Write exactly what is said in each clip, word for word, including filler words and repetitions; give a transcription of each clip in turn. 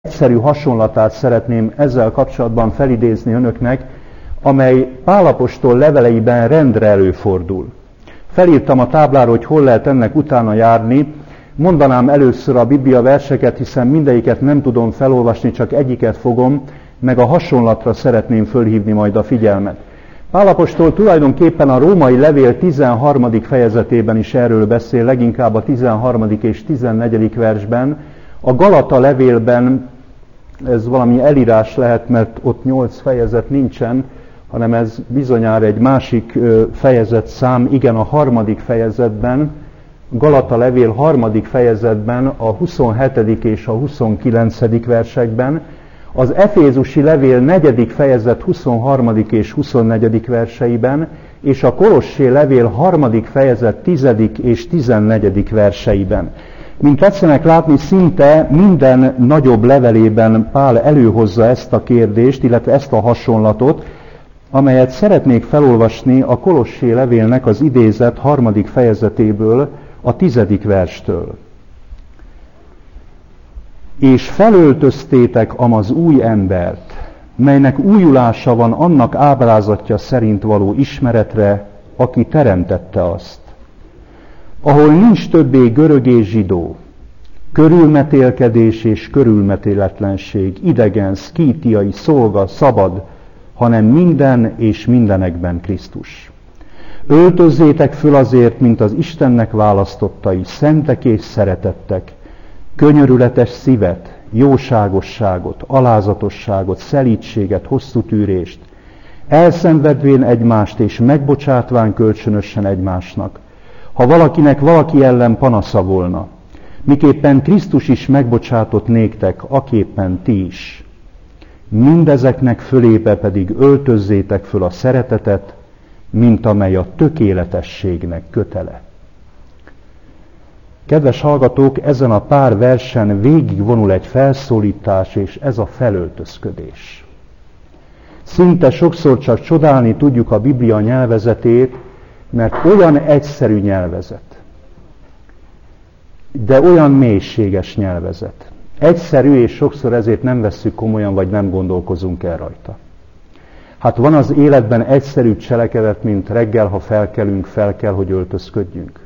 egyszerű hasonlatát szeretném ezzel kapcsolatban felidézni önöknek, amely Pál apostol leveleiben rendre előfordul. Felírtam a táblára, hogy hol lehet ennek utána járni. Mondanám először a Biblia verseket, hiszen mindegyiket nem tudom felolvasni, csak egyiket fogom, meg a hasonlatra szeretném fölhívni majd a figyelmet. Pál apostol tulajdonképpen a római levél tizenharmadik fejezetében is erről beszél, leginkább a tizenharmadik és tizennegyedik versben. A Galata levélben ez valami elírás lehet, mert ott nyolc fejezet nincsen, hanem ez bizonyára egy másik fejezet szám, igen, a harmadik fejezetben, Galata levél harmadik fejezetben, a huszonhetedik és a huszonkilencedik versekben, az Efézusi levél negyedik fejezet huszonharmadik és huszonnegyedik verseiben, és a Kolossé levél harmadik fejezet tizedik és tizennegyedik verseiben. Mint tetszenek látni, szinte minden nagyobb levelében Pál előhozza ezt a kérdést, illetve ezt a hasonlatot, amelyet szeretnék felolvasni a Kolossé levélnek az idézet harmadik fejezetéből, a tizedik verstől. És felöltöztétek amaz új embert, melynek újulása van annak ábrázatja szerint való ismeretre, aki teremtette azt. Ahol nincs többé görög és zsidó, körülmetélkedés és körülmetéletlenség, idegen, szkítiai, szolga, szabad, hanem minden és mindenekben Krisztus. Öltözzétek föl azért, mint az Istennek választottai, szentek és szeretettek, könyörületes szívet, jóságosságot, alázatosságot, szelídséget, hosszú tűrést, elszenvedvén egymást és megbocsátván kölcsönösen egymásnak, ha valakinek valaki ellen panasza volna, miképpen Krisztus is megbocsátott néktek, aképpen ti is. Mindezeknek fölébe pedig öltözzétek föl a szeretetet, mint amely a tökéletességnek kötele. Kedves hallgatók, ezen a pár versen végigvonul egy felszólítás, és ez a felöltözködés. Szinte sokszor csak csodálni tudjuk a Biblia nyelvezetét, mert olyan egyszerű nyelvezet, de olyan mélységes nyelvezet. Egyszerű, és sokszor ezért nem vesszük komolyan, vagy nem gondolkozunk el rajta. Hát van az életben egyszerűbb cselekedet, mint reggel, ha felkelünk, fel kell, hogy öltözködjünk.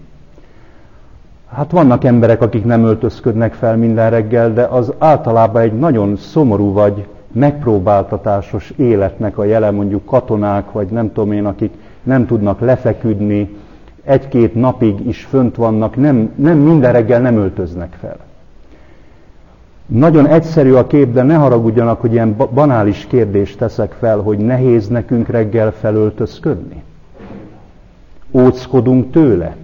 Hát vannak emberek, akik nem öltözködnek fel minden reggel, de az általában egy nagyon szomorú vagy megpróbáltatásos életnek a jele, mondjuk katonák, vagy nem tudom én, akik nem tudnak lefeküdni, egy-két napig is fönt vannak, nem, nem minden reggel nem öltöznek fel. Nagyon egyszerű a kép, de ne haragudjanak, hogy ilyen banális kérdést teszek fel, hogy nehéz nekünk reggel felöltözködni. Óckodunk tőle.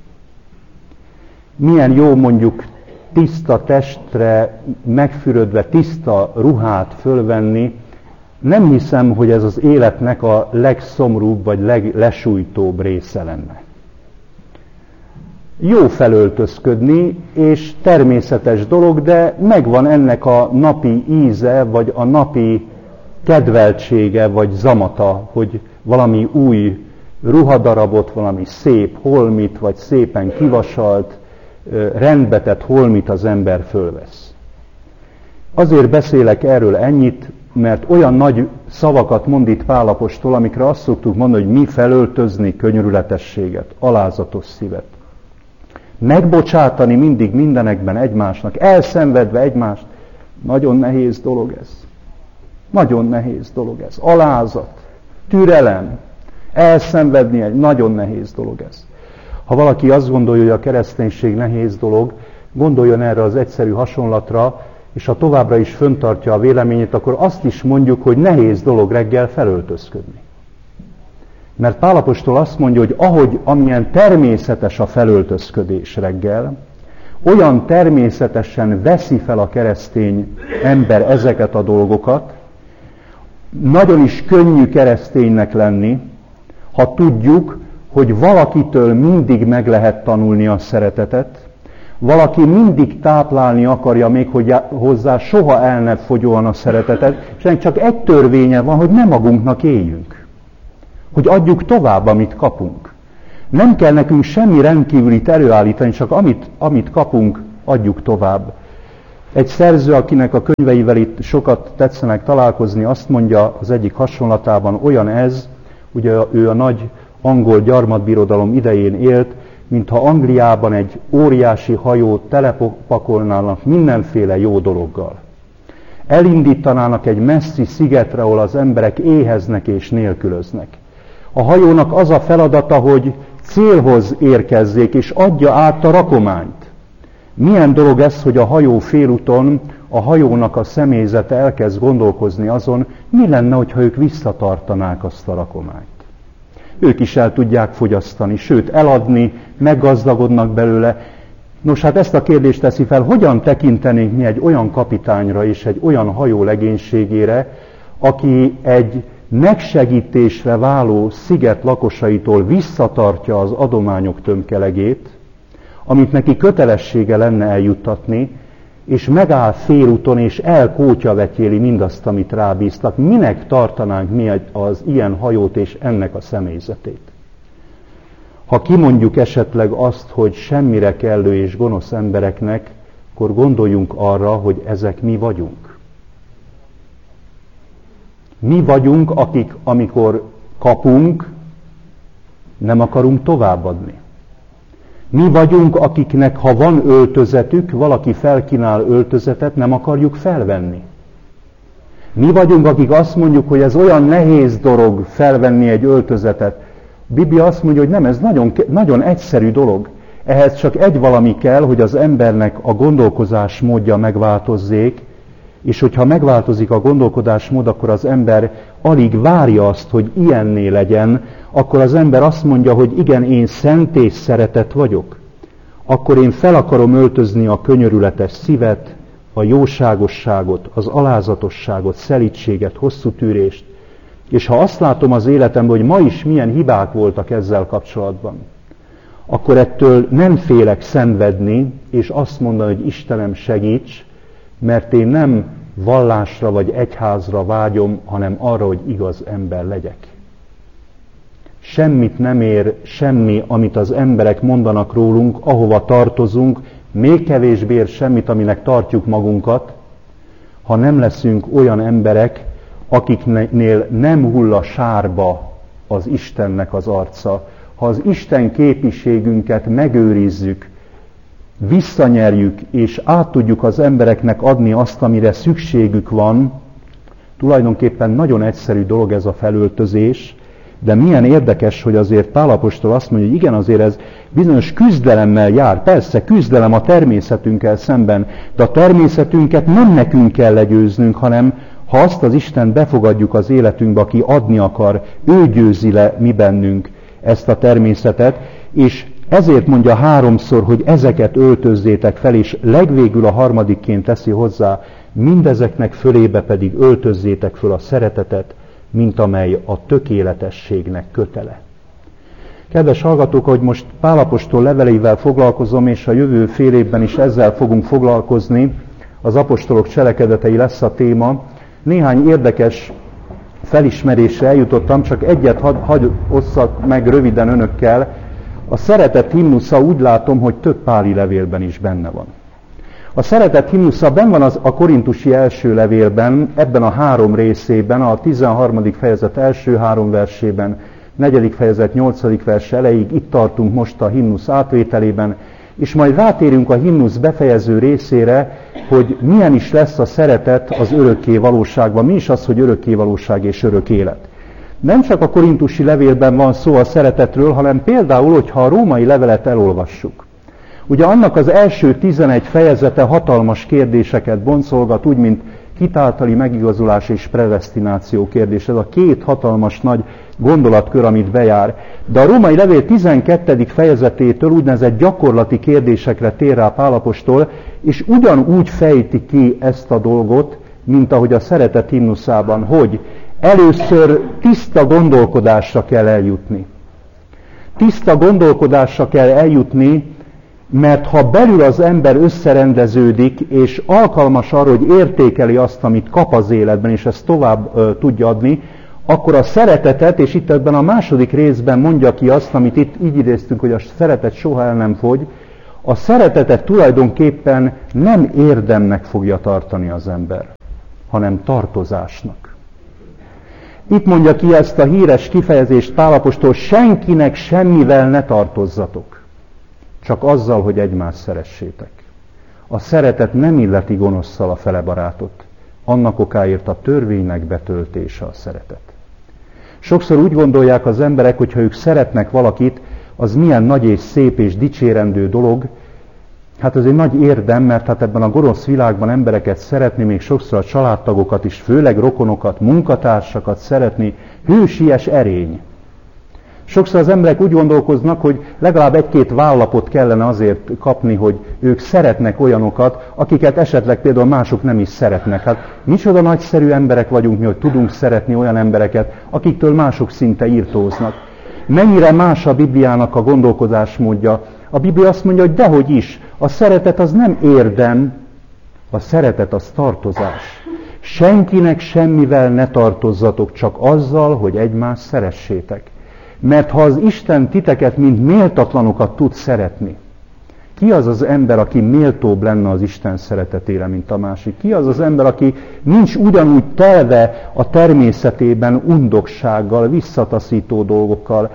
Milyen jó mondjuk tiszta testre, megfürödve tiszta ruhát fölvenni. Nem hiszem, hogy ez az életnek a legszomorúbb vagy leglesújtóbb része lenne. Jó felöltözködni, és természetes dolog, de megvan ennek a napi íze, vagy a napi kedveltsége, vagy zamata, hogy valami új ruhadarabot, valami szép holmit, vagy szépen kivasalt, rendbetett holmit az ember fölvesz. Azért beszélek erről ennyit, mert olyan nagy szavakat mond itt Pál apostol, amikre azt szoktuk mondani, hogy mi felöltözni könyörületességet, alázatos szívet. Megbocsátani mindig mindenekben egymásnak, elszenvedve egymást. Nagyon nehéz dolog ez. Nagyon nehéz dolog ez. Alázat, türelem, elszenvedni egy nagyon nehéz dolog ez. Ha valaki azt gondolja, hogy a kereszténység nehéz dolog, gondoljon erre az egyszerű hasonlatra, és ha továbbra is föntartja a véleményét, akkor azt is mondjuk, hogy nehéz dolog reggel felöltözködni. Mert Pál apostol azt mondja, hogy ahogy amilyen természetes a felöltözködés reggel, olyan természetesen veszi fel a keresztény ember ezeket a dolgokat, nagyon is könnyű kereszténynek lenni, ha tudjuk, hogy valakitől mindig meg lehet tanulni a szeretetet, valaki mindig táplálni akarja még, hogy hozzá soha el ne fogyóan a szeretetet, és ennek csak egy törvénye van, hogy nem magunknak éljünk. Hogy adjuk tovább, amit kapunk. Nem kell nekünk semmi rendkívülit előállítani, csak amit, amit kapunk, adjuk tovább. Egy szerző, akinek a könyveivel itt sokat tetszenek találkozni, azt mondja az egyik hasonlatában, olyan ez, ugye ő a nagy angol gyarmatbirodalom idején élt, mintha Angliában egy óriási hajót telepakolnának mindenféle jó dologgal. Elindítanának egy messzi szigetre, ahol az emberek éheznek és nélkülöznek. A hajónak az a feladata, hogy célhoz érkezzék és adja át a rakományt. Milyen dolog ez, hogy a hajó félúton a hajónak a személyzete elkezd gondolkozni azon, mi lenne, hogyha ők visszatartanák azt a rakományt. Ők is el tudják fogyasztani, sőt eladni, meggazdagodnak belőle. Nos, hát ezt a kérdést teszi fel, hogyan tekintenénk mi egy olyan kapitányra és egy olyan hajó legénységére, aki egy megsegítésre váló sziget lakosaitól visszatartja az adományok tömkelegét, amit neki kötelessége lenne eljuttatni, és megáll félúton, és elkótyavetyéli mindazt, amit rábíztak. Minek tartanánk mi az ilyen hajót és ennek a személyzetét? Ha kimondjuk esetleg azt, hogy semmire kellő és gonosz embereknek, akkor gondoljunk arra, hogy ezek mi vagyunk. Mi vagyunk, akik amikor kapunk, nem akarunk továbbadni. Mi vagyunk, akiknek ha van öltözetük, valaki felkínál öltözetet, nem akarjuk felvenni. Mi vagyunk, akik azt mondjuk, hogy ez olyan nehéz dolog felvenni egy öltözetet. A Biblia azt mondja, hogy nem, ez nagyon, nagyon egyszerű dolog. Ehhez csak egy valami kell, hogy az embernek a gondolkozás módja megváltozzék, és hogyha megváltozik a gondolkodásmód, akkor az ember alig várja azt, hogy ilyenné legyen, akkor az ember azt mondja, hogy igen, én szent és szeretett vagyok. Akkor én fel akarom öltözni a könyörületes szívet, a jóságosságot, az alázatosságot, szelídséget, hosszú tűrést. És ha azt látom az életemben, hogy ma is milyen hibák voltak ezzel kapcsolatban, akkor ettől nem félek szenvedni, és azt mondani, hogy Istenem, segíts, mert én nem vallásra vagy egyházra vágyom, hanem arra, hogy igaz ember legyek. Semmit nem ér semmi, amit az emberek mondanak rólunk, ahova tartozunk, még kevésbé ér semmit, aminek tartjuk magunkat, ha nem leszünk olyan emberek, akiknél nem hull a sárba az Istennek az arca. Ha az Isten képiségünket megőrizzük, visszanyerjük, és át tudjuk az embereknek adni azt, amire szükségük van, tulajdonképpen nagyon egyszerű dolog ez a felöltözés, de milyen érdekes, hogy azért Pál apostol azt mondja, hogy igen, azért ez bizonyos küzdelemmel jár. Persze, küzdelem a természetünkkel szemben, de a természetünket nem nekünk kell legyőznünk, hanem ha azt az Isten befogadjuk az életünkbe, aki adni akar, ő győzi le mi bennünk ezt a természetet, és ezért mondja háromszor, hogy ezeket öltözzétek fel, és legvégül a harmadikként teszi hozzá, mindezeknek fölébe pedig öltözzétek föl a szeretetet, mint amely a tökéletességnek kötele. Kedves hallgatók, hogy most Pál apostol leveleivel foglalkozom, és a jövő fél évben is ezzel fogunk foglalkozni, az apostolok cselekedetei lesz a téma. Néhány érdekes felismerésre eljutottam, csak egyet hadd hagy osszak meg röviden önökkel. A szeretet himnusza úgy látom, hogy több páli levélben is benne van. A szeretet himnusza benn van az, a korintusi első levélben, ebben a három részében, a tizenharmadik fejezet első három versében, negyedik fejezet nyolcadik vers elejéig, itt tartunk most a himnusz átvételében, és majd rátérünk a himnusz befejező részére, hogy milyen is lesz a szeretet az örökké valóságban, mi is az, hogy örökké valóság és örök élet. Nem csak a korintusi levélben van szó a szeretetről, hanem például, hogyha a római levelet elolvassuk. Ugye annak az első tizenegy fejezete hatalmas kérdéseket boncolgat, úgy, mint hitáltali megigazulás és predesztináció kérdés. Ez a két hatalmas nagy gondolatkör, amit bejár. De a római levél tizenkettedik fejezetétől úgynevezett gyakorlati kérdésekre tér rá Pál apostol, és ugyanúgy fejti ki ezt a dolgot, mint ahogy a szeretet himnuszában, hogy először tiszta gondolkodásra kell eljutni. Tiszta gondolkodásra kell eljutni, mert ha belül az ember összerendeződik, és alkalmas arra, hogy értékeli azt, amit kap az életben, és ezt tovább uh, tudja adni, akkor a szeretetet, és itt ebben a második részben mondja ki azt, amit itt így idéztünk, hogy a szeretet soha el nem fogy, A szeretetet tulajdonképpen nem érdemnek fogja tartani az ember, hanem tartozásnak. Itt mondja ki ezt a híres kifejezést Pál apostol: senkinek semmivel ne tartozzatok, csak azzal, hogy egymást szeressétek. A szeretet nem illeti gonoszszal a fele barátot, annak okáért a törvénynek betöltése a szeretet. Sokszor úgy gondolják az emberek, hogy ha ők szeretnek valakit, az milyen nagy és szép és dicsérendő dolog. Hát ez egy nagy érdem, mert hát ebben a gonosz világban embereket szeretni, még sokszor a családtagokat is, főleg rokonokat, munkatársakat szeretni, hősies erény. Sokszor az emberek úgy gondolkoznak, hogy legalább egy-két vállapot kellene azért kapni, hogy ők szeretnek olyanokat, akiket esetleg például mások nem is szeretnek. Hát micsoda nagyszerű emberek vagyunk mi, hogy tudunk szeretni olyan embereket, akiktől mások szinte irtóznak. Mennyire más a Bibliának a gondolkodásmódja. A Biblia azt mondja, hogy dehogy is, a szeretet az nem érdem, a szeretet az tartozás. Senkinek semmivel ne tartozzatok, csak azzal, hogy egymást szeressétek. Mert ha az Isten titeket, mint méltatlanokat tud szeretni, ki az az ember, aki méltóbb lenne az Isten szeretetére, mint a másik? Ki az az ember, aki nincs ugyanúgy telve a természetében undoksággal, visszataszító dolgokkal?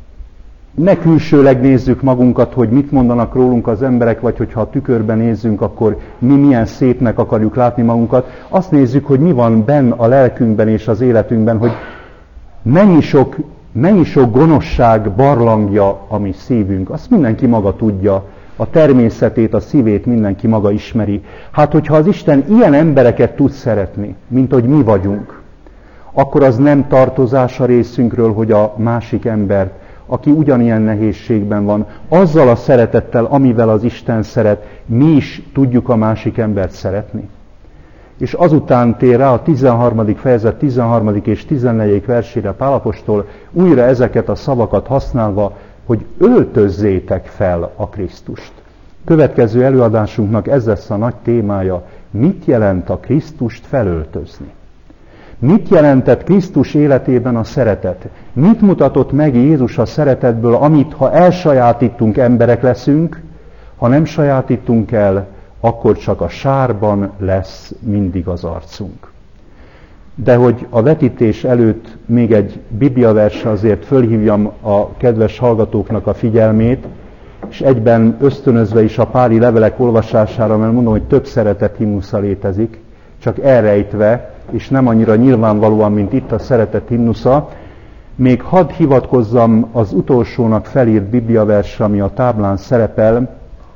Ne külsőleg nézzük magunkat, hogy mit mondanak rólunk az emberek, vagy hogyha a tükörben nézzünk, akkor mi milyen szépnek akarjuk látni magunkat. Azt nézzük, hogy mi van benn a lelkünkben és az életünkben, hogy mennyi sok, mennyi sok gonoszság barlangja a mi szívünk. Azt mindenki maga tudja. A természetét, a szívét mindenki maga ismeri. Hát, hogyha az Isten ilyen embereket tud szeretni, mint hogy mi vagyunk, akkor az nem tartozás a részünkről, hogy a másik embert, aki ugyanilyen nehézségben van, azzal a szeretettel, amivel az Isten szeret, mi is tudjuk a másik embert szeretni. És azután tér rá a tizenharmadik fejezet tizenharmadik és tizennegyedik versére Pál apostol újra ezeket a szavakat használva, hogy öltözzétek fel a Krisztust. Következő előadásunknak ez lesz a nagy témája: mit jelent a Krisztust felöltözni? Mit jelentett Krisztus életében a szeretet? Mit mutatott meg Jézus a szeretetből, amit ha elsajátítunk, emberek leszünk, ha nem sajátítunk el, akkor csak a sárban lesz mindig az arcunk. De hogy a vetítés előtt még egy bibliaverse azért fölhívjam a kedves hallgatóknak a figyelmét, és egyben ösztönözve is a páli levelek olvasására, mert mondom, hogy több szeretet himnusza létezik, csak elrejtve, és nem annyira nyilvánvalóan, mint itt a szeretet himnusza. Még hadd hivatkozzam az utolsónak felírt bibliaversre, ami a táblán szerepel,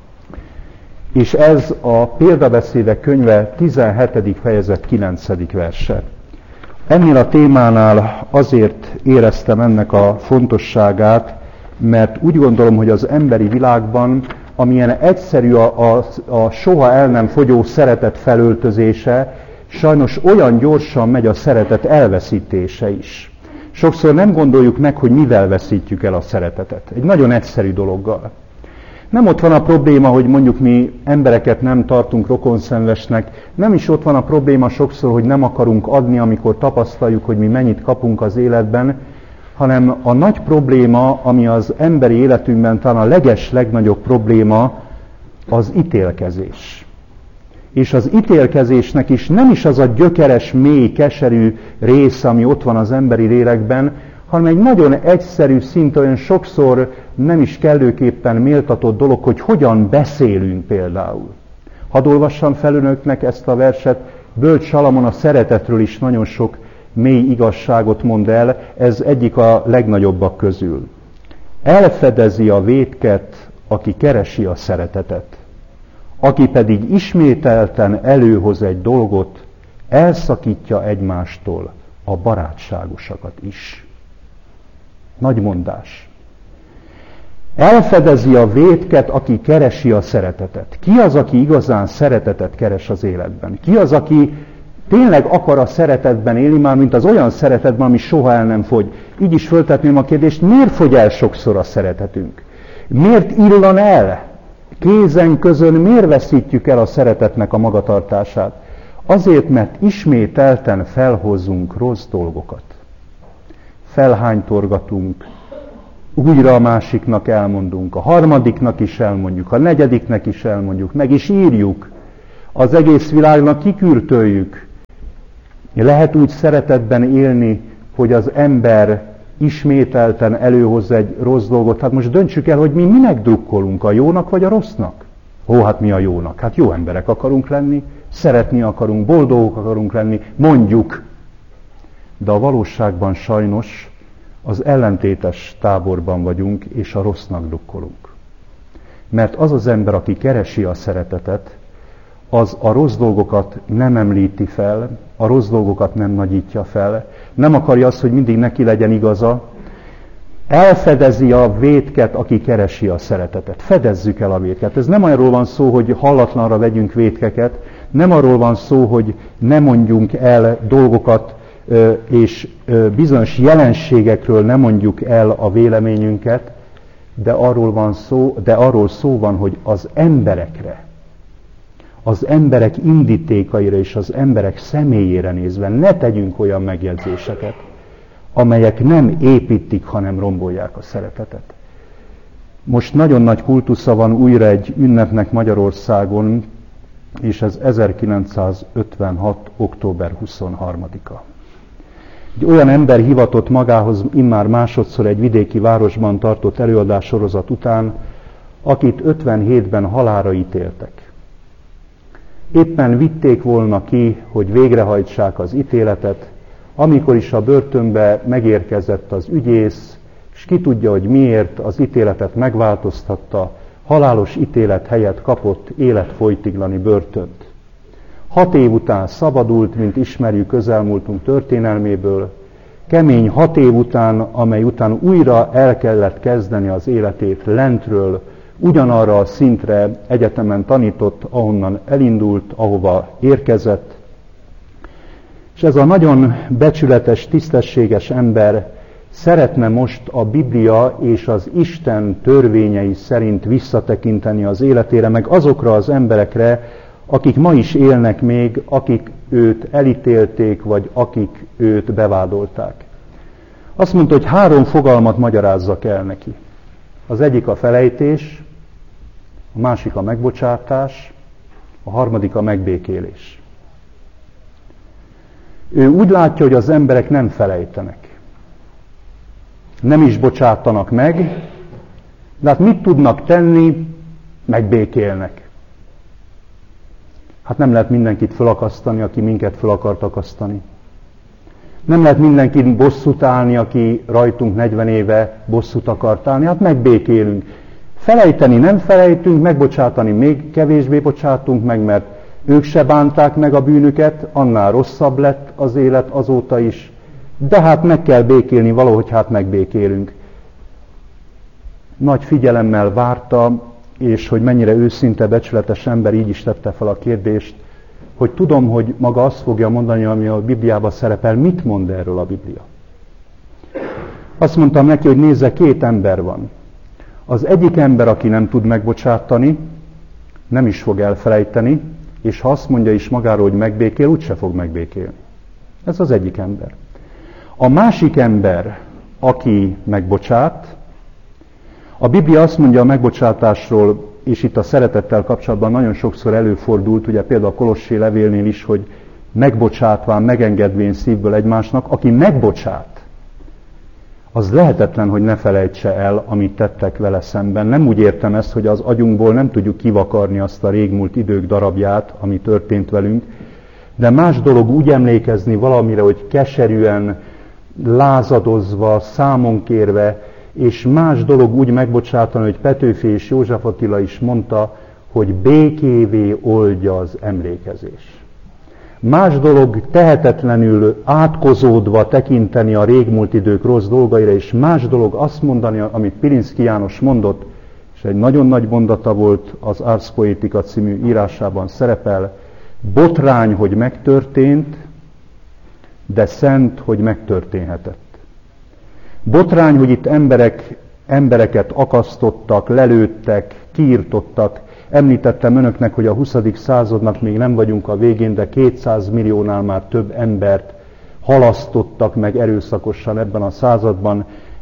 és ez a Példabeszédek könyve tizenhetedik fejezet kilencedik verse. Ennél a témánál azért éreztem ennek a fontosságát, mert úgy gondolom, hogy az emberi világban, amilyen egyszerű a, a, a soha el nem fogyó szeretet felöltözése, sajnos olyan gyorsan megy a szeretet elveszítése is. Sokszor nem gondoljuk meg, hogy mivel veszítjük el a szeretetet. Egy nagyon egyszerű dologgal. Nem ott van a probléma, hogy mondjuk mi embereket nem tartunk rokonszenvesnek, nem is ott van a probléma sokszor, hogy nem akarunk adni, amikor tapasztaljuk, hogy mi mennyit kapunk az életben, hanem a nagy probléma, ami az emberi életünkben talán a leges, legnagyobb probléma, az ítélkezés. És az ítélkezésnek is nem is az a gyökeres, mély, keserű része, ami ott van az emberi lélekben, hanem egy nagyon egyszerű, szinte olyan sokszor nem is kellőképpen méltatott dolog, hogy hogyan beszélünk például. Hadd olvassam fel önöknek ezt a verset, Bölcs Salamon a szeretetről is nagyon sok mély igazságot mond el, ez egyik a legnagyobbak közül. Elfedezi a vétket, aki keresi a szeretetet. Aki pedig ismételten előhoz egy dolgot, elszakítja egymástól a barátságosakat is. Nagy mondás. Elfedezi a vétket, aki keresi a szeretetet. Ki az, aki igazán szeretetet keres az életben? Ki az, aki tényleg akar a szeretetben élni, már mint az olyan szeretetben, ami soha el nem fogy? Így is föltetném a kérdést, miért fogy el sokszor a szeretetünk? Miért illan el? Kézen közön miért veszítjük el a szeretetnek a magatartását? Azért, mert ismételten felhozunk rossz dolgokat. Felhánytorgatunk, újra a másiknak elmondunk, a harmadiknak is elmondjuk, a negyediknek is elmondjuk, meg is írjuk, az egész világnak kikürtöljük. Lehet úgy szeretetben élni, hogy az ember ismételten előhozza egy rossz dolgot. Hát most döntsük el, hogy mi minek drukkolunk, a jónak vagy a rossznak? Ó, hát mi a jónak? Hát jó emberek akarunk lenni, szeretni akarunk, boldogok akarunk lenni, mondjuk. De a valóságban sajnos az ellentétes táborban vagyunk, és a rossznak drukkolunk. Mert az az ember, aki keresi a szeretetet, az a rossz dolgokat nem említi fel, a rossz dolgokat nem nagyítja fel, nem akarja azt, hogy mindig neki legyen igaza, elfedezi a vétket, aki keresi a szeretetet. Fedezzük el a vétket. Ez nem arról van szó, hogy hallatlanra vegyünk vétkeket, nem arról van szó, hogy ne mondjunk el dolgokat, és bizonyos jelenségekről ne mondjuk el a véleményünket, de arról van szó, de arról szó van, hogy az emberekre, az emberek indítékaira és az emberek személyére nézve ne tegyünk olyan megjegyzéseket, amelyek nem építik, hanem rombolják a szeretetet. Most nagyon nagy kultusza van újra egy ünnepnek Magyarországon, és ez ezerkilencszázötvenhat. október huszonharmadika. Egy olyan ember hivatott magához immár másodszor egy vidéki városban tartott előadássorozat után, akit ötvenhétben halálra ítéltek. Éppen vitték volna ki, hogy végrehajtsák az ítéletet, amikor is a börtönbe megérkezett az ügyész, és ki tudja, hogy miért az ítéletet megváltoztatta, halálos ítélet helyett kapott életfolytiglani börtönt. Hat év után szabadult, mint ismerjük közelmúltunk történelméből, kemény hat év után, amely után újra el kellett kezdeni az életét lentről, ugyanarra a szintre egyetemen tanított, ahonnan elindult, ahova érkezett. És ez a nagyon becsületes, tisztességes ember szeretne most a Biblia és az Isten törvényei szerint visszatekinteni az életére, meg azokra az emberekre, akik ma is élnek még, akik őt elítélték, vagy akik őt bevádolták. Azt mondta, hogy három fogalmat magyarázzak el neki. Az egyik a felejtés, a másik a megbocsátás, a harmadik a megbékélés. Ő úgy látja, hogy az emberek nem felejtenek. Nem is bocsátanak meg, de hát mit tudnak tenni? Megbékélnek. Hát nem lehet mindenkit fölakasztani, aki minket föl akart akasztani. Nem lehet mindenkit bosszút állni, aki rajtunk negyven éve bosszút akart állni. Hát megbékélünk. Felejteni nem felejtünk, megbocsátani még kevésbé bocsátunk meg, mert ők se bánták meg a bűnüket, annál rosszabb lett az élet azóta is. De hát meg kell békélni, valahogy hát megbékélünk. Nagy figyelemmel várta, és hogy mennyire őszinte, becsületes ember, így is tette fel a kérdést, hogy tudom, hogy maga azt fogja mondani, ami a Bibliában szerepel. Mit mond erről a Biblia? Azt mondtam neki, hogy nézze, két ember van. Az egyik ember, aki nem tud megbocsátani, nem is fog elfelejteni, és ha azt mondja is magáról, hogy megbékél, úgyse fog megbékélni. Ez az egyik ember. A másik ember, aki megbocsát, a Biblia azt mondja a megbocsátásról, és itt a szeretettel kapcsolatban nagyon sokszor előfordult, ugye például a Kolossé levélnél is, hogy megbocsátván, megengedvén szívből egymásnak, aki megbocsát, az lehetetlen, hogy ne felejtse el, amit tettek vele szemben. Nem úgy értem ezt, hogy az agyunkból nem tudjuk kivakarni azt a régmúlt idők darabját, ami történt velünk, de más dolog úgy emlékezni valamire, hogy keserűen, lázadozva, számon kérve, és más dolog úgy megbocsátani, hogy Petőfi és József Attila is mondta, hogy békévé oldja az emlékezés. Más dolog tehetetlenül átkozódva tekinteni a régmúlt idők rossz dolgaira, és más dolog azt mondani, amit Pilinszky János mondott, és egy nagyon nagy mondata volt, az Ars Poetica című írásában szerepel, botrány, hogy megtörtént, de szent, hogy megtörténhetett. Botrány, hogy itt emberek, embereket akasztottak, lelőttek, kiirtottak. Említettem önöknek, hogy a huszadik századnak még nem vagyunk a végén, de kétszáz milliónál már több embert halasztottak meg erőszakosan ebben a században.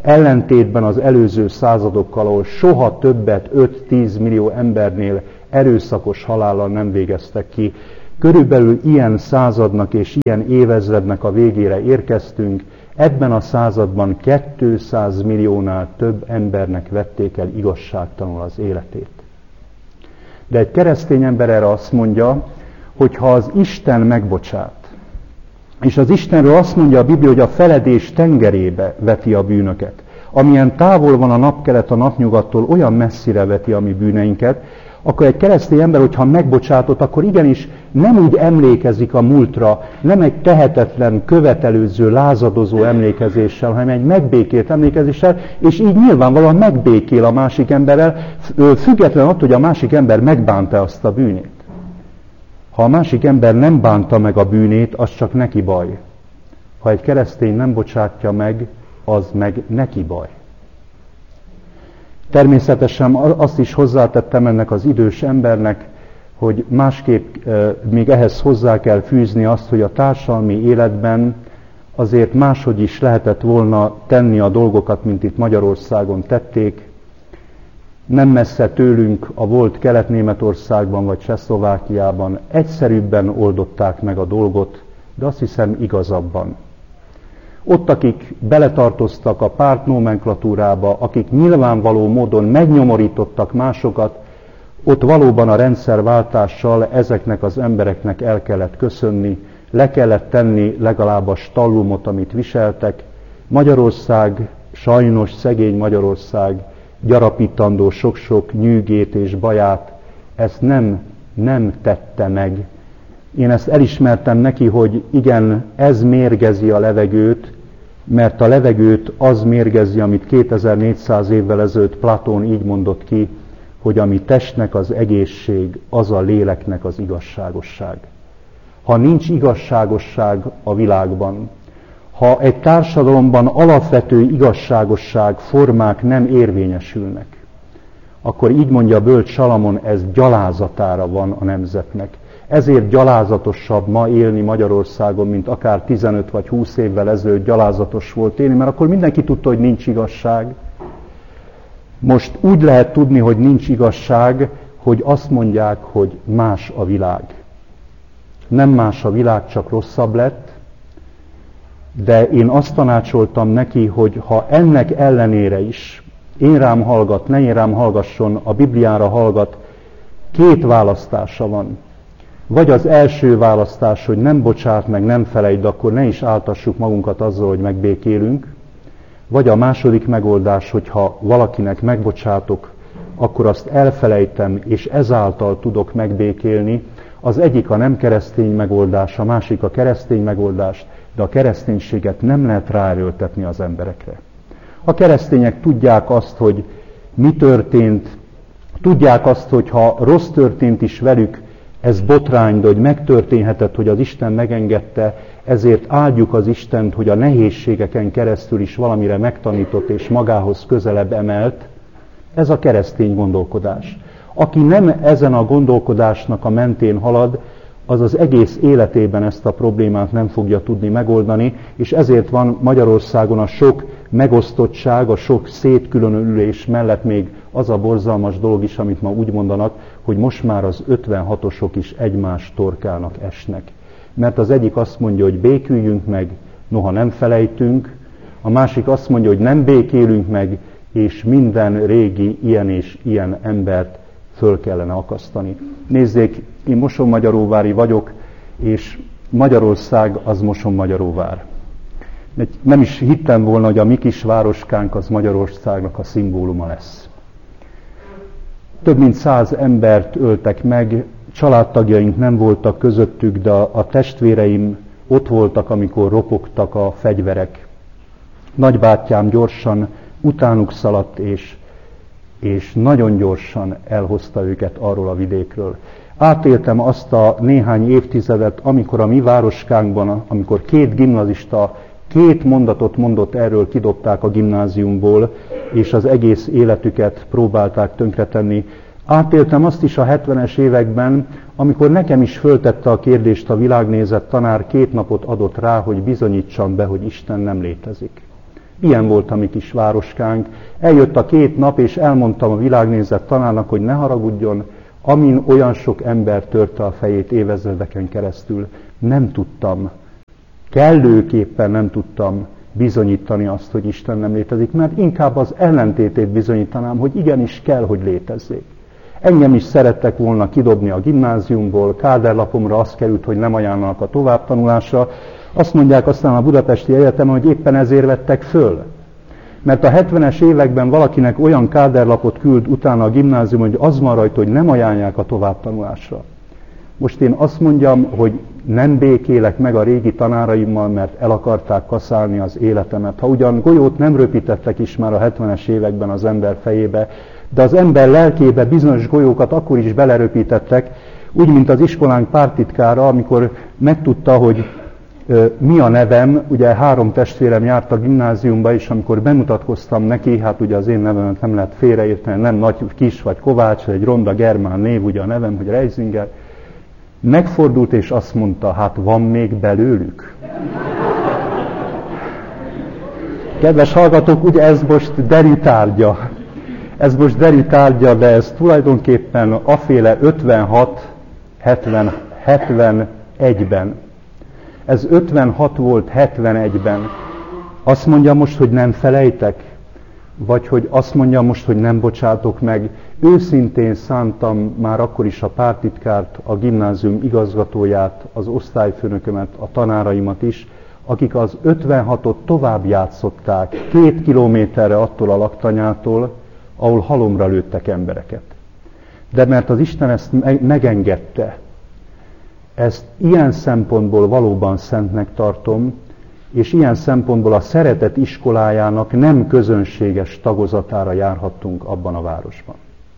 ellentétben az előző századokkal, ahol soha többet öt-tíz millió embernél erőszakos halállal nem végeztek ki. Körülbelül ilyen századnak és ilyen évezrednek a végére érkeztünk, ebben a században kétszáz milliónál több embernek vették el igazságtalanul az életét. De egy keresztény ember erre azt mondja, hogy ha az Isten megbocsát, és az Istenről azt mondja a Biblia, hogy a feledés tengerébe veti a bűnöket, amilyen távol van a napkelet a napnyugattól, olyan messzire veti a mi bűneinket, akkor egy keresztény ember, hogyha megbocsátott, akkor igenis nem úgy emlékezik a múltra, nem egy tehetetlen, követelőző, lázadozó emlékezéssel, hanem egy megbékélt emlékezéssel, és így nyilvánvalóan megbékél a másik emberrel, függetlenül attól, hogy a másik ember megbánta azt a bűnét. Ha a másik ember nem bánta meg a bűnét, az csak neki baj. Ha egy keresztény nem bocsátja meg, az meg neki baj. Természetesen azt is hozzátettem ennek az idős embernek, hogy másképp még ehhez hozzá kell fűzni azt, hogy a társadalmi életben azért máshogy is lehetett volna tenni a dolgokat, mint itt Magyarországon tették. Nem messze tőlünk a volt Kelet-Németországban vagy Csehszlovákiában egyszerűbben oldották meg a dolgot, de azt hiszem igazabban. Ott, akik beletartoztak a párt nomenklatúrába, akik nyilvánvaló módon megnyomorítottak másokat, ott valóban a rendszerváltással ezeknek az embereknek el kellett köszönni, le kellett tenni legalább a stallumot, amit viseltek. Magyarország, sajnos szegény Magyarország, gyarapítandó sok-sok nyűgét és baját, ezt nem, nem tette meg. Én ezt elismertem neki, hogy igen, ez mérgezi a levegőt, mert a levegőt az mérgezi, amit kétezer-négyszáz évvel ezelőtt Platón így mondott ki, hogy ami testnek az egészség, az a léleknek az igazságosság. Ha nincs igazságosság a világban, ha egy társadalomban alapvető igazságosság formák nem érvényesülnek, akkor így mondja bölcs Salamon, ez gyalázatára van a nemzetnek. Ezért gyalázatosabb ma élni Magyarországon, mint akár tizenöt vagy húsz évvel ezelőtt gyalázatos volt élni, mert akkor mindenki tudta, hogy nincs igazság. Most úgy lehet tudni, hogy nincs igazság, hogy azt mondják, hogy más a világ. Nem más a világ, csak rosszabb lett, de én azt tanácsoltam neki, hogy ha ennek ellenére is én rám hallgat, ne én rám hallgasson, a Bibliára hallgat, két választása van. Vagy az első választás, hogy nem bocsát meg, nem felejtsd, akkor ne is áltassuk magunkat azzal, hogy megbékélünk. Vagy a második megoldás, hogyha valakinek megbocsátok, akkor azt elfelejtem, és ezáltal tudok megbékélni. Az egyik a nem keresztény megoldás, a másik a keresztény megoldás, de a kereszténységet nem lehet ráerőltetni az emberekre. A keresztények tudják azt, hogy mi történt, tudják azt, hogy ha rossz történt is velük, ez botrány, de hogy megtörténhetett, hogy az Isten megengedte, ezért áldjuk az Istent, hogy a nehézségeken keresztül is valamire megtanított és magához közelebb emelt. Ez a keresztény gondolkodás. Aki nem ezen a gondolkodásnak a mentén halad, az az egész életében ezt a problémát nem fogja tudni megoldani, és ezért van Magyarországon a sok megosztottság, a sok szétkülönülés mellett még az a borzalmas dolog is, amit ma úgy mondanak, hogy most már az ötvenhatosok is egymás torkának esnek. Mert az egyik azt mondja, hogy béküljünk meg, noha nem felejtünk, a másik azt mondja, hogy nem békélünk meg, és minden régi ilyen és ilyen embert föl kellene akasztani. Nézzék, én Mosonmagyaróvári vagyok, és Magyarország az Mosonmagyaróvár. Nem is hittem volna, hogy a mi kis városkánk az Magyarországnak a szimbóluma lesz. Több mint száz embert öltek meg, családtagjaink nem voltak közöttük, de a testvéreim ott voltak, amikor ropogtak a fegyverek. Nagybátyám gyorsan utánuk szaladt, és, és nagyon gyorsan elhozta őket arról a vidékről. Átéltem azt a néhány évtizedet, amikor a mi városkánkban, amikor két gimnazista két mondatot mondott, erről kidobták a gimnáziumból, és az egész életüket próbálták tönkretenni. Átéltem azt is a hetvenes években, amikor nekem is föltette a kérdést a világnézet tanár, két napot adott rá, hogy bizonyítsam be, hogy Isten nem létezik. Ilyen volt a mi kis városkánk. Eljött a két nap, és elmondtam a világnézet tanárnak, hogy ne haragudjon, amin olyan sok ember törte a fejét évezredeken keresztül. Nem tudtam, kellőképpen nem tudtam bizonyítani azt, hogy Isten nem létezik, mert inkább az ellentétét bizonyítanám, hogy igenis kell, hogy létezzék. Engem is szerettek volna kidobni a gimnáziumból, káderlapomra azt került, hogy nem ajánlanak a továbbtanulásra. Azt mondják aztán a Budapesti Egyetemen, hogy éppen ezért vettek föl. Mert a hetvenes években valakinek olyan káderlapot küld utána a gimnázium, hogy az van rajta, hogy nem ajánlják a továbbtanulásra. Most én azt mondjam, hogy nem békélek meg a régi tanáraimmal, mert el akarták kaszálni az életemet. Ha ugyan golyót nem röpítettek is már a hetvenes években az ember fejébe, de az ember lelkébe bizonyos golyókat akkor is beleröpítettek, úgy, mint az iskolánk pártitkára, amikor megtudta, hogy ö, mi a nevem, ugye három testvérem járt a gimnáziumba, és amikor bemutatkoztam neki, hát ugye az én nevemet nem lehet félreérteni, nem Nagy Kis vagy Kovács, vagy egy ronda germán név, ugye a nevem, hogy Reisinger, megfordult és azt mondta, hát van még belőlük? Kedves hallgatók, ugye ez most derű tárgya. Ez most derű tárgya, de ez tulajdonképpen aféle ötvenhat hetvenegyben. Ez ötvenhat volt hetvenegyben. Azt mondja most, hogy nem felejtek? Vagy hogy azt mondja most, hogy nem bocsátok meg? Őszintén szántam már akkor is a pártitkárt, a gimnázium igazgatóját, az osztályfőnökömet, a tanáraimat is, akik az ötvenhatot tovább játszották, két kilométerre attól a laktanyától, ahol halomra lőttek embereket. De mert az Isten ezt megengedte, ezt ilyen szempontból valóban szentnek tartom, és ilyen szempontból a szeretet iskolájának nem közönséges tagozatára járhattunk abban a városban.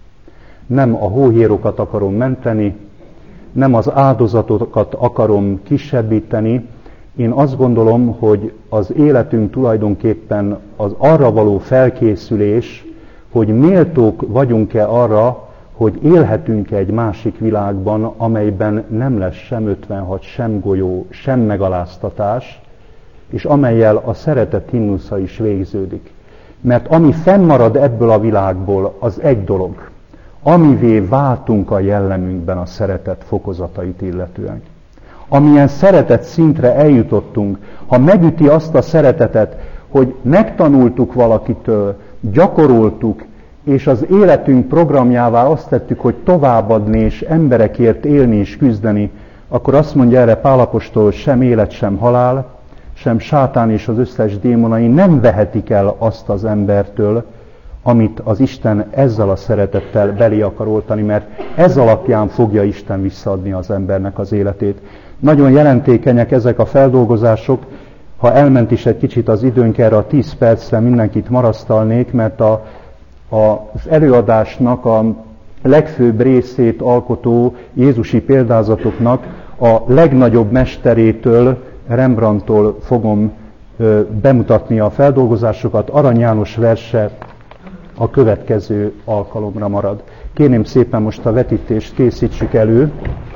Nem a hóhérokat akarom menteni, nem az áldozatokat akarom kisebbíteni. Én azt gondolom, hogy az életünk tulajdonképpen az arra való felkészülés, hogy méltók vagyunk-e arra, hogy élhetünk-e egy másik világban, amelyben nem lesz sem ötvenhat, sem golyó, sem megaláztatás, és amellyel a szeretet himnusza is végződik. Mert ami fennmarad ebből a világból, az egy dolog. Amivé váltunk a jellemünkben a szeretet fokozatait illetően. Amilyen szeretet szintre eljutottunk, ha megüti azt a szeretetet, hogy megtanultuk valakitől, gyakoroltuk, és az életünk programjává azt tettük, hogy továbbadni és emberekért élni és küzdeni, akkor azt mondja erre Pál apostol, hogy sem élet, sem halál, sem sátán és az összes démonai nem vehetik el azt az embertől, amit az Isten ezzel a szeretettel belé akar oltani, mert ez alapján fogja Isten visszaadni az embernek az életét. Nagyon jelentékenyek ezek a feldolgozások, ha elment is egy kicsit az időnk, erre a tíz percre mindenkit marasztalnék, mert a, a, az előadásnak a legfőbb részét alkotó jézusi példázatoknak a legnagyobb mesterétől, Rembrandttól fogom ö, bemutatni a feldolgozásokat. Arany János verse a következő alkalomra marad. Kérném szépen most a vetítést készítsük elő.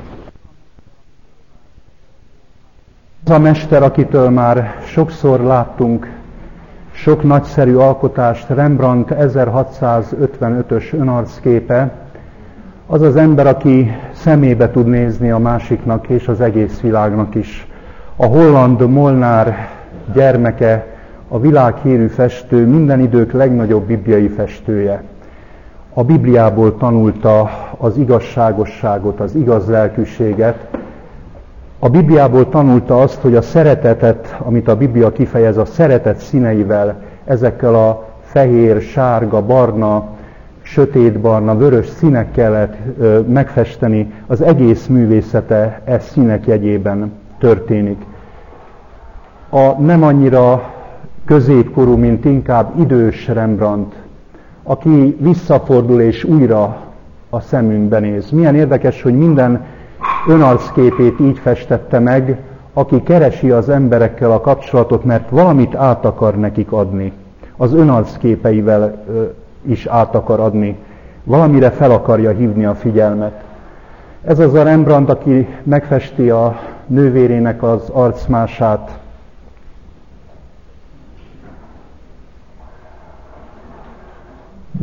Az a mester, akitől már sokszor láttunk sok nagyszerű alkotást, Rembrandt ezerhatszázötvenötös önarcképe, az az ember, aki szemébe tud nézni a másiknak és az egész világnak is. A holland Molnár gyermeke, a világhírű festő, minden idők legnagyobb bibliai festője. A Bibliából tanulta az igazságosságot, az igaz lelkűséget. A Bibliából tanulta azt, hogy a szeretetet, amit a Biblia kifejez, a szeretet színeivel, ezekkel a fehér, sárga, barna, sötétbarna, vörös színekkel lehet ö, megfesteni. Az egész művészete e színek jegyében történik. A nem annyira középkorú, mint inkább idős Rembrandt, aki visszafordul és újra a szemünkbe néz. Milyen érdekes, hogy minden önarcképét így festette meg, aki keresi az emberekkel a kapcsolatot, mert valamit át akar nekik adni. Az önarcképeivel is át akar adni. Valamire fel akarja hívni a figyelmet. Ez az a Rembrandt, aki megfesti a nővérének az arcmását.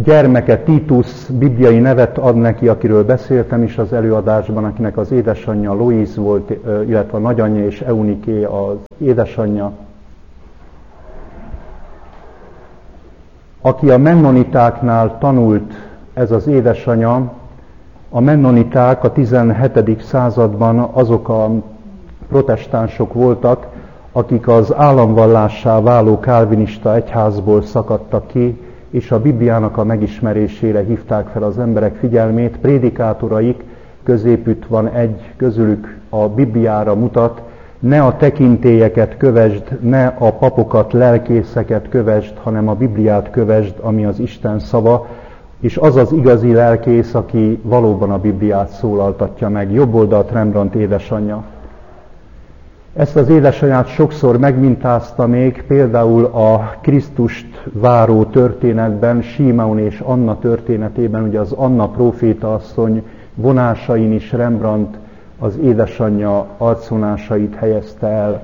gyermeke Titus bibliai nevet ad neki, akiről beszéltem is az előadásban, akinek az édesanyja Lois volt, illetve a nagyanyja és Euniké az édesanyja. Aki a mennonitáknál tanult, ez az édesanyja, a mennoniták a tizenhetedik században azok a protestánsok voltak, akik az államvallássá váló kálvinista egyházból szakadtak ki, és a Bibliának a megismerésére hívták fel az emberek figyelmét. Prédikátoraik középütt van egy, közülük a Bibliára mutat, ne a tekintélyeket kövesd, ne a papokat, lelkészeket kövesd, hanem a Bibliát kövesd, ami az Isten szava, és az az igazi lelkész, aki valóban a Bibliát szólaltatja meg. Jobb oldalt Rembrandt édesanyja. Ezt az édesanyját sokszor megmintázta még, például a Krisztust váró történetben, Simeon és Anna történetében, ugye az Anna próféta asszony vonásain is Rembrandt az édesanyja arcvonásait helyezte el.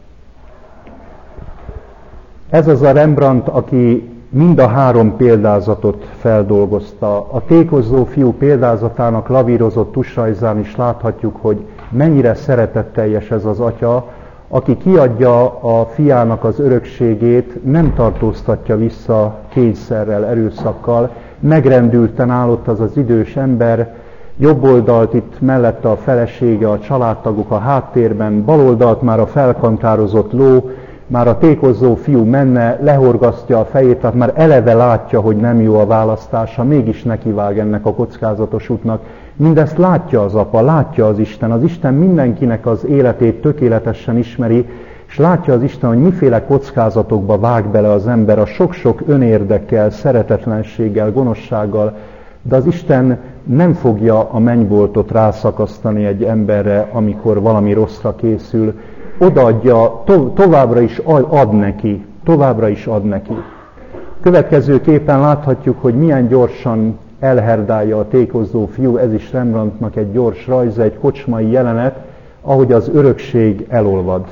Ez az a Rembrandt, aki mind a három példázatot feldolgozta. A tékozó fiú példázatának lavírozott tusrajzán is láthatjuk, hogy mennyire szeretetteljes ez az atya, aki kiadja a fiának az örökségét, nem tartóztatja vissza kényszerrel, erőszakkal. Megrendülten állott az az idős ember, jobb oldalt itt mellette a felesége, a családtagok a háttérben, bal oldalt már a felkantározott ló, már a tékozó fiú menne, lehorgasztja a fejét, tehát már eleve látja, hogy nem jó a választása, mégis nekivág ennek a kockázatos útnak. Mindezt látja az apa, látja az Isten. Az Isten mindenkinek az életét tökéletesen ismeri, és látja az Isten, hogy miféle kockázatokba vág bele az ember a sok-sok önérdekkel, szeretetlenséggel, gonoszsággal, de az Isten nem fogja a mennyboltot rászakasztani egy emberre, amikor valami rosszra készül. Odaadja, to- továbbra is ad, ad neki, továbbra is ad neki. Következőképpen láthatjuk, hogy milyen gyorsan elherdálja a tékozó fiú, ez is Rembrandtnak egy gyors rajza, egy kocsmai jelenet, ahogy az örökség elolvad.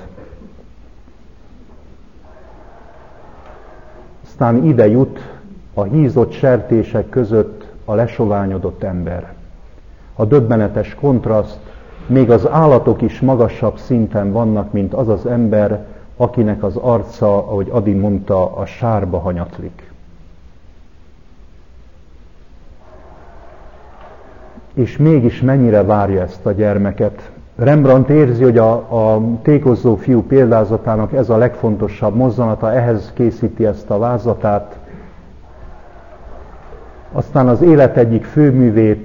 Aztán ide jut a hízott sertések között a lesoványodott ember. A döbbenetes kontraszt, még az állatok is magasabb szinten vannak, mint az az ember, akinek az arca, ahogy Adi mondta, a sárba hanyatlik. És mégis mennyire várja ezt a gyermeket. Rembrandt érzi, hogy a, a tékozó fiú példázatának ez a legfontosabb mozzanata, ehhez készíti ezt a vázatát. Aztán az élet egyik főművét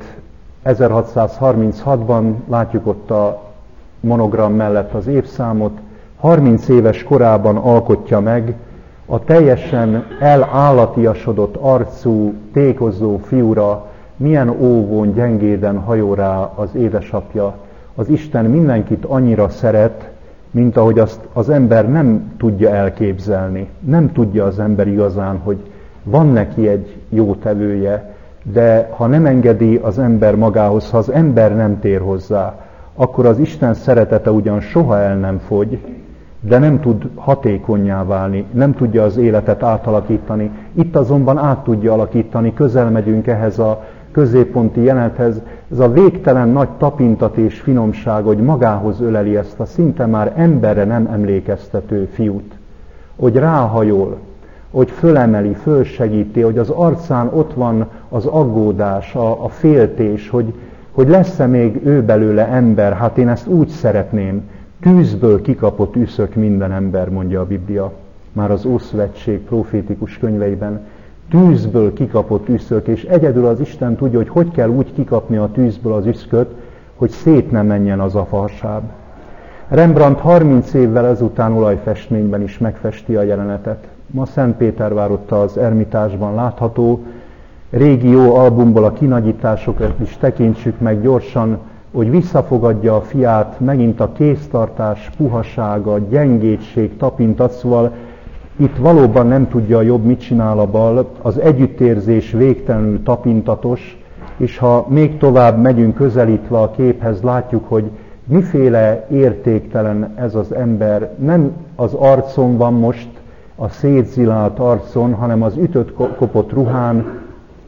ezerhatszázharminchatban, látjuk ott a monogram mellett az évszámot, harminc éves korában alkotja meg, a teljesen elállatiasodott arcú, tékozó fiúra milyen óvón, gyengéden hajol rá az édesapja. Az Isten mindenkit annyira szeret, mint ahogy azt az ember nem tudja elképzelni. Nem tudja az ember igazán, hogy van neki egy jó tevője, de ha nem engedi az ember magához, ha az ember nem tér hozzá, akkor az Isten szeretete ugyan soha el nem fogy, de nem tud hatékonnyá válni, nem tudja az életet átalakítani. Itt azonban át tudja alakítani, közel megyünk ehhez a középponti jelenethez, ez a végtelen nagy tapintat és finomság, hogy magához öleli ezt a szinte már emberre nem emlékeztető fiút, hogy ráhajol, hogy fölemeli, fölsegíti, hogy az arcán ott van az aggódás, a, a féltés, hogy, hogy lesz-e még ő belőle ember, hát én ezt úgy szeretném. Tűzből kikapott üszök minden ember, mondja a Biblia, már az Ószövetség profétikus könyveiben. Tűzből kikapott üszök, és egyedül az Isten tudja, hogy hogy kell úgy kikapni a tűzből az üszköt, hogy szét ne menjen az a farsáb. Rembrandt harminc évvel ezután olajfestményben is megfesti a jelenetet. Ma Szentpétervár ott az Ermitásban látható, régi jó albumból a kinagyításokat is tekintsük meg gyorsan, hogy visszafogadja a fiát, megint a kéztartás, puhasága, gyengétség, tapintat, szóval itt valóban nem tudja a jobb, mit csinál a bal, az együttérzés végtelenül tapintatos, és ha még tovább megyünk közelítve a képhez, látjuk, hogy miféle értéktelen ez az ember. Nem az arcon van most, a szétzilált arcon, hanem az ütött kopott ruhán,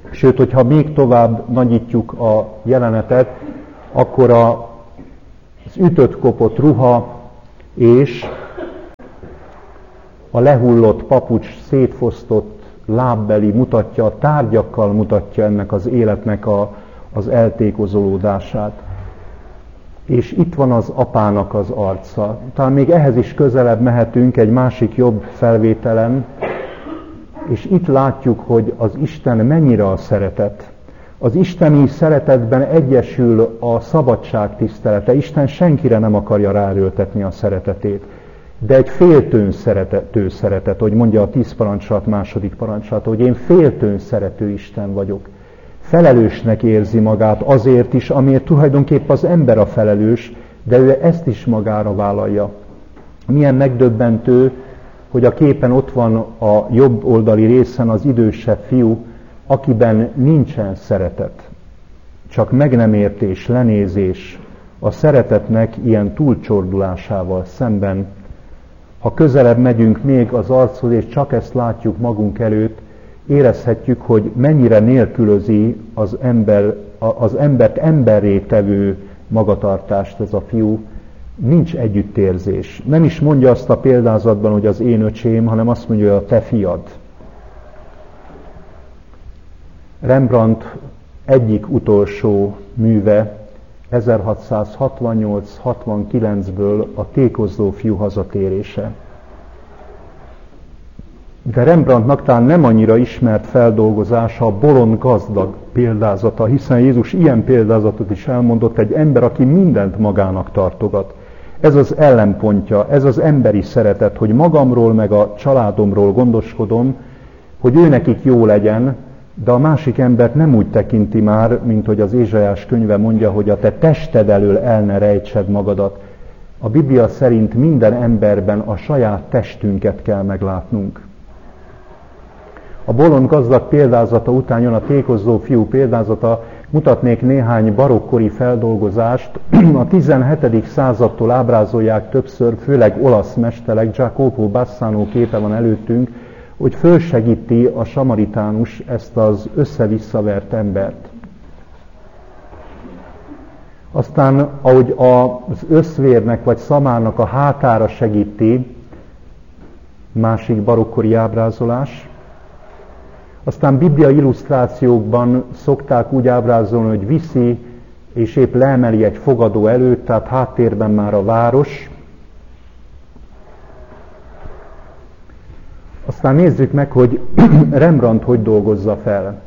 Sőt, hogyha még tovább nagyítjuk a jelenetet, akkor a, az ütött kopott ruha és a lehullott papucs, szétfosztott lábbeli mutatja, a tárgyakkal mutatja ennek az életnek a, az eltékozolódását. És itt van az apának az arca. Talán még ehhez is közelebb mehetünk egy másik jobb felvételen, és itt látjuk, hogy az Isten mennyire a szeretet. Az isteni szeretetben egyesül a szabadság tisztelete. Isten senkire nem akarja ráerőltetni a szeretetét. De egy féltőn szeretető szeretet, hogy mondja a tíz parancsolat második parancsolat, hogy én féltőn szerető Isten vagyok. Felelősnek érzi magát azért is, amiért tulajdonképp az ember a felelős, de ő ezt is magára vállalja. Milyen megdöbbentő, hogy a képen ott van a jobb oldali részen az idősebb fiú, akiben nincsen szeretet. Csak meg nem értés, lenézés a szeretetnek ilyen túlcsordulásával szemben. Ha közelebb megyünk még az archoz, és csak ezt látjuk magunk előtt, érezhetjük, hogy mennyire nélkülözi az, ember, az embert emberré tevő magatartást ez a fiú. Nincs együttérzés. Nem is mondja azt a példázatban, hogy az én öcsém, hanem azt mondja, hogy a te fiad. Rembrandt egyik utolsó műve ezerhatszázhatvannyolc hatvankilencből a tékozló fiú hazatérése. De Rembrandtnak talán nem annyira ismert feldolgozása a bolond gazdag példázata, hiszen Jézus ilyen példázatot is elmondott, egy ember, aki mindent magának tartogat. Ez az ellenpontja, ez az emberi szeretet, hogy magamról meg a családomról gondoskodom, hogy ő nekik jó legyen, de a másik embert nem úgy tekinti már, mint hogy az Ézsaiás könyve mondja, hogy a te tested elől el ne rejtsed magadat. A Biblia szerint minden emberben a saját testünket kell meglátnunk. A bolond gazdag példázata után jön a tékozló fiú példázata, mutatnék néhány barokkori feldolgozást. A tizenhetedik századtól ábrázolják többször, főleg olasz mesterek, Jacopo Bassano képe van előttünk, hogy fölsegíti a samaritánus ezt az össze-visszavert embert. Aztán, ahogy az összvérnek vagy szamárnak a hátára segíti, másik barokkori ábrázolás. Aztán biblia illusztrációkban szokták úgy ábrázolni, hogy viszi, és épp leemeli egy fogadó előtt, tehát háttérben már a város. Aztán nézzük meg, hogy Rembrandt hogy dolgozza fel.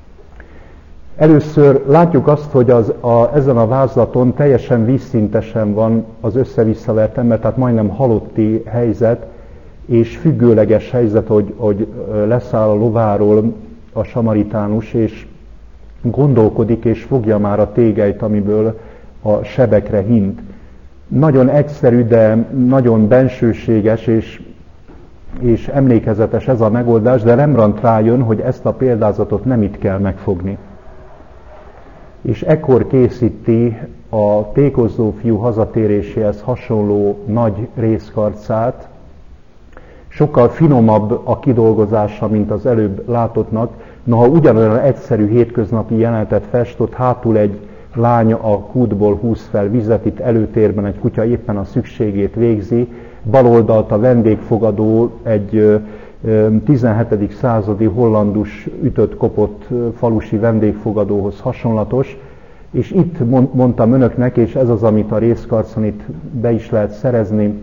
Először látjuk azt, hogy az, a, ezen a vázlaton teljesen vízszintesen van az össze-visszavert ember, tehát majdnem halotti helyzet, és függőleges helyzet, hogy, hogy leszáll a lováról a samaritánus, és gondolkodik, és fogja már a tégelyt, amiből a sebekre hint. Nagyon egyszerű, de nagyon bensőséges, és, és emlékezetes ez a megoldás, de Rembrandt rájön, hogy ezt a példázatot nem itt kell megfogni. És ekkor készíti a tékozló fiú hazatéréséhez hasonló nagy részkarcát. Sokkal finomabb a kidolgozása, mint az előbb látottnak. Noha ugyanolyan egyszerű hétköznapi jelenetet festett, hátul egy lány a kútból húz fel vizet, itt előtérben egy kutya éppen a szükségét végzi, baloldalt a vendégfogadó egy tizenhetedik századi hollandus ütött-kopott falusi vendégfogadóhoz hasonlatos, és itt mondtam önöknek, és ez az, amit a részkarcon itt be is lehet szerezni,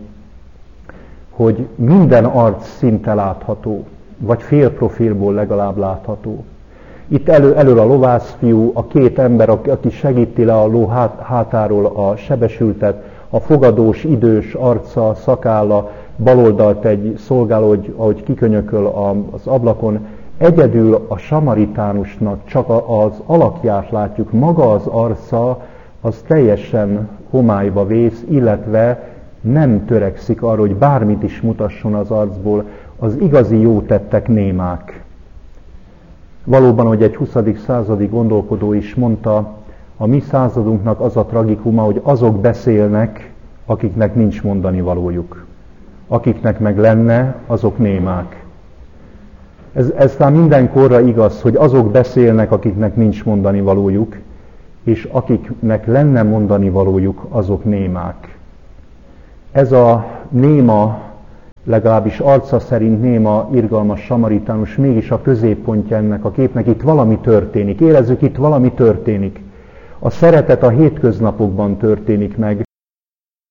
hogy minden arc szinte látható, vagy fél profilból legalább látható. Itt elő, elől a lovászfiú, a két ember, aki segíti le a ló hát, hátáról a sebesültet, a fogadós, idős arca, szakálla, baloldalt egy szolgáló, hogy, ahogy kikönyököl az ablakon. Egyedül a samaritánusnak csak az alakját látjuk, maga az arca, az teljesen homályba vész, illetve nem törekszik arra, hogy bármit is mutasson az arcból, az igazi jó tettek némák. Valóban, hogy egy huszadik századi gondolkodó is mondta, a mi századunknak az a tragikuma, hogy azok beszélnek, akiknek nincs mondani valójuk. Akiknek meg lenne, azok némák. Ez, ez talán mindenkorra igaz, hogy azok beszélnek, akiknek nincs mondani valójuk, és akiknek lenne mondani valójuk, azok némák. Ez a néma, legalábbis arca szerint néma, irgalmas samaritánus mégis a középpontja ennek a képnek. Itt valami történik. Érezzük, itt valami történik. A szeretet a hétköznapokban történik meg,